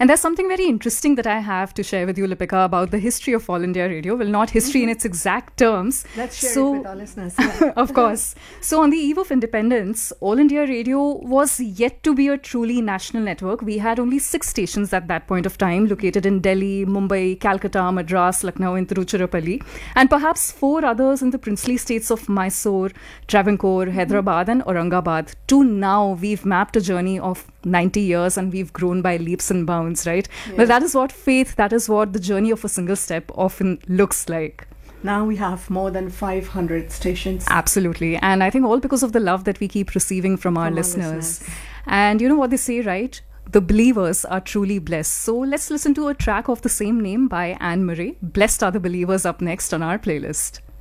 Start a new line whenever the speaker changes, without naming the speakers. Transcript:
And there's something very interesting that I have to share with you, Lipika, about the history of All India Radio. Well, not history in its exact terms.
Let's share it with our listeners. Yeah.
Of course. So on the eve of independence, All India Radio was yet to be a truly national network. We had only 6 stations at that point of time, located in Delhi, Mumbai, Calcutta, Madras, Lucknow and Tiruchirappalli, and perhaps 4 others in the princely states of Mysore, Travancore, Hyderabad and Aurangabad. To now, we've mapped a journey of 90 years and we've grown by leaps and bounds, right?
Yes.
Well, that is what faith, that is what the journey of a single step often looks like.
Now we have more than 500 stations.
Absolutely. And I think all because of the love that we keep receiving from our listeners. And you know what they say, right? The believers are truly blessed. So let's listen to a track of the same name by Anne Murray. Blessed Are the Believers up next on our playlist.